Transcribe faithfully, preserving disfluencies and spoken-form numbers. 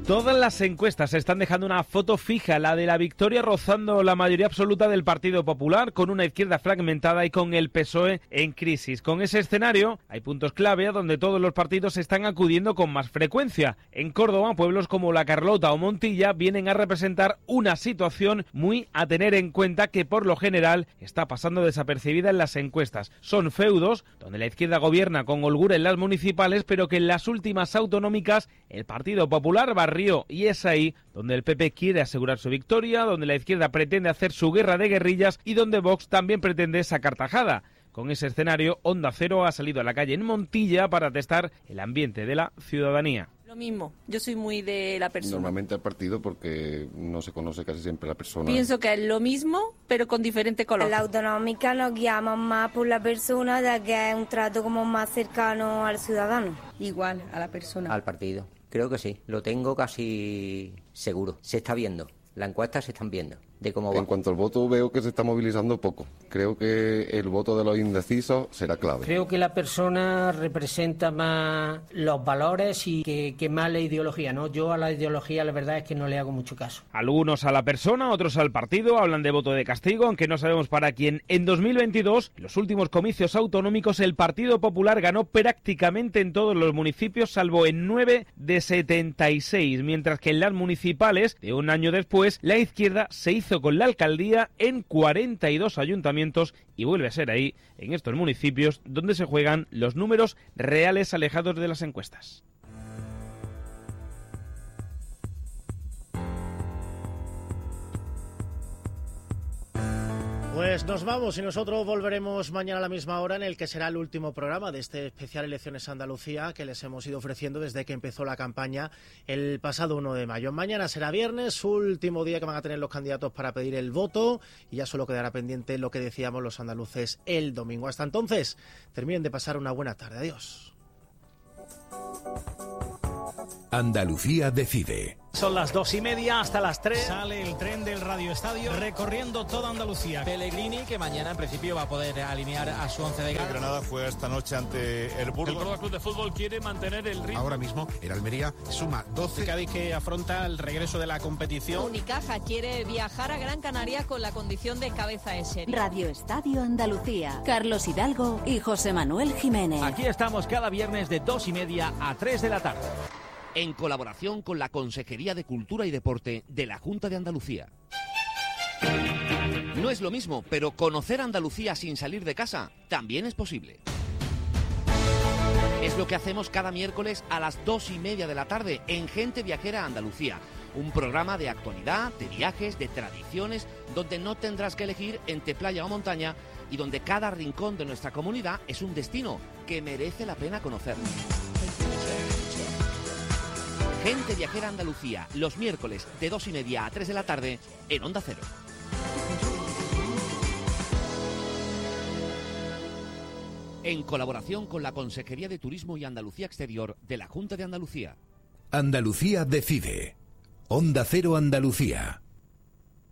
Todas las encuestas están dejando una foto fija, la de la victoria rozando la mayoría absoluta del Partido Popular, con una izquierda fragmentada y con el P S O E en crisis. Con ese escenario hay puntos clave a donde todos los partidos están acudiendo con más frecuencia. En Córdoba, pueblos como La Carlota o Montilla vienen a representar una situación muy a tener en cuenta que por lo general está pasando desapercibida en las encuestas. Son feudos donde la izquierda gobierna con holgura en las municipales, pero que en las últimas autonómicas el Partido Popular barrió, y es ahí donde el P P quiere asegurar su victoria, donde la izquierda pretende hacer su guerra de guerrillas y donde Vox también pretende sacar tajada. Con ese escenario, Onda Cero ha salido a la calle en Montilla para testar el ambiente de la ciudadanía. Lo mismo, yo soy muy de la persona. Normalmente al partido porque no se conoce casi siempre la persona. Pienso que es lo mismo, pero con diferente color. En la autonómica nos guiamos más por la persona, ya que es un trato como más cercano al ciudadano. Igual, a la persona. Al partido, creo que sí, lo tengo casi seguro, se está viendo, las encuestas se están viendo. De cómo va. En cuanto al voto, veo que se está movilizando poco. Creo que el voto de los indecisos será clave. Creo que la persona representa más los valores y que, que más la ideología, ¿no? Yo a la ideología la verdad es que no le hago mucho caso. Algunos a la persona, otros al partido, hablan de voto de castigo, aunque no sabemos para quién. En dos mil veintidós, en los últimos comicios autonómicos, el Partido Popular ganó prácticamente en todos los municipios, salvo en nueve de setenta y seis, mientras que en las municipales, de un año después, la izquierda se hizo con la alcaldía en cuarenta y dos ayuntamientos y vuelve a ser ahí, en estos municipios, donde se juegan los números reales alejados de las encuestas. Pues nos vamos y nosotros volveremos mañana a la misma hora, en el que será el último programa de este especial Elecciones Andalucía que les hemos ido ofreciendo desde que empezó la campaña el pasado uno de mayo. Mañana será viernes, último día que van a tener los candidatos para pedir el voto, y ya solo quedará pendiente lo que decíamos los andaluces el domingo. Hasta entonces, terminen de pasar una buena tarde. Adiós. Andalucía decide. Son las dos y media, hasta las tres. Sale el tren del Radio Estadio recorriendo toda Andalucía. Pellegrini, que mañana en principio va a poder alinear a su once de gala. El Granada fue esta noche ante el Burgos. El Córdoba Club de Fútbol quiere mantener el ritmo. Ahora mismo el Almería suma doce. El Cádiz, que afronta el regreso de la competición. Unicaja quiere viajar a Gran Canaria con la condición de cabeza de serie. Radio Estadio Andalucía. Carlos Hidalgo y José Manuel Jiménez. Aquí estamos cada viernes de dos y media a tres de la tarde. En colaboración con la Consejería de Cultura y Deporte de la Junta de Andalucía. No es lo mismo, pero conocer Andalucía sin salir de casa también es posible. Es lo que hacemos cada miércoles a las dos y media de la tarde en Gente Viajera Andalucía. Un programa de actualidad, de viajes, de tradiciones, donde no tendrás que elegir entre playa o montaña y donde cada rincón de nuestra comunidad es un destino que merece la pena conocer. Gente Viajera Andalucía, los miércoles de dos y media a tres de la tarde en Onda Cero. En colaboración con la Consejería de Turismo y Andalucía Exterior de la Junta de Andalucía. Andalucía decide. Onda Cero Andalucía.